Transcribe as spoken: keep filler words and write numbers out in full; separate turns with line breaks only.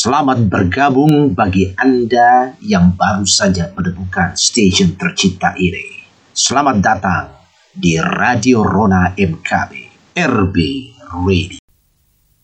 Selamat bergabung bagi Anda yang baru saja menemukan stasiun tercinta ini. Selamat datang di Radio Rona M K B, R B Radio.